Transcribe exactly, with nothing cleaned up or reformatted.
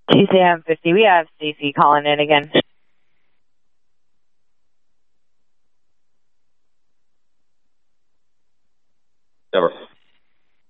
Tuesday M fifty, we have Stacy calling in again. Never.